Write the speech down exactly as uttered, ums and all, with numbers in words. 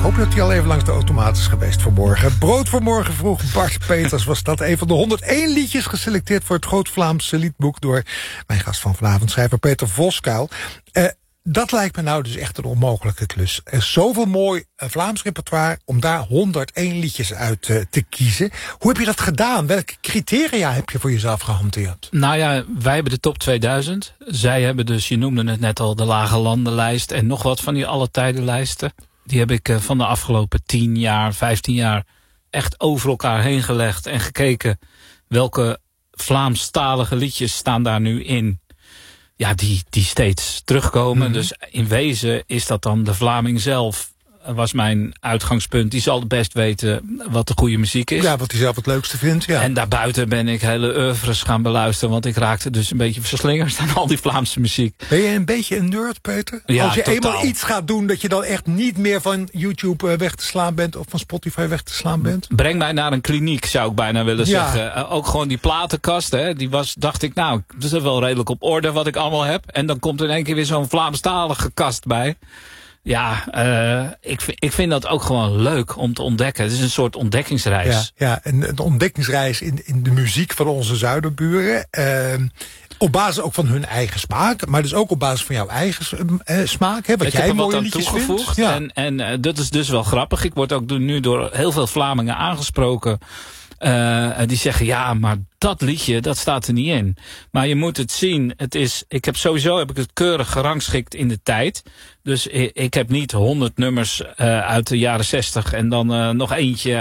hoop dat hij al even langs de automaat is geweest vanmorgen. Brood voor morgen vroeg, Bart Peters was dat. Een van de honderdéén liedjes geselecteerd voor het Groot Vlaamse liedboek door mijn gast van vanavond, schrijver Peter Voskuil. Uh, dat lijkt me nou dus echt een onmogelijke klus. Er is zoveel mooi uh, Vlaams repertoire om daar honderdéén liedjes uit uh, te kiezen. Hoe heb je dat gedaan? Welke criteria heb je voor jezelf gehanteerd? Nou ja, wij hebben de top tweeduizend. Zij hebben dus, je noemde het net al, de Lage Landenlijst en nog wat van die alle tijdenlijsten. Die heb ik uh, van de afgelopen tien jaar, vijftien jaar echt over elkaar heen gelegd en gekeken welke Vlaamstalige liedjes staan daar nu in. Ja, die, die steeds terugkomen. Mm-hmm. Dus in wezen is dat dan de Vlaming zelf, was mijn uitgangspunt. Die zal het best weten wat de goede muziek is. Ja, wat hij zelf het leukste vindt, ja. En daarbuiten ben ik hele oeuvres gaan beluisteren, want ik raakte dus een beetje verslingerd aan al die Vlaamse muziek. Ben je een beetje een nerd, Peter? Ja, als je totaal. eenmaal iets gaat doen dat je dan echt niet meer van YouTube weg te slaan bent of van Spotify weg te slaan bent? Breng mij naar een kliniek, zou ik bijna willen ja. zeggen. Uh, ook gewoon die platenkast, hè, die was, dacht ik, nou, dat is wel redelijk op orde wat ik allemaal heb. En dan komt er in één keer weer zo'n Vlaamstalige kast bij. Ja, uh, ik, ik vind dat ook gewoon leuk om te ontdekken. Het is een soort ontdekkingsreis. Ja, ja, een, een ontdekkingsreis in, in de muziek van onze zuiderburen. Uh, op basis ook van hun eigen smaak. Maar dus ook op basis van jouw eigen uh, smaak. Hè, wat ik jij heb er mooie wat aan liedjes toegevoegd. vindt. Ja. En, en uh, dat is dus wel grappig. Ik word ook nu door heel veel Vlamingen aangesproken. Uh, die zeggen, ja, maar dat liedje, dat staat er niet in. Maar je moet het zien. Het is, ik heb sowieso heb ik het keurig gerangschikt in de tijd. Dus ik, ik heb niet honderd nummers uh, uit de jaren zestig en dan uh, nog eentje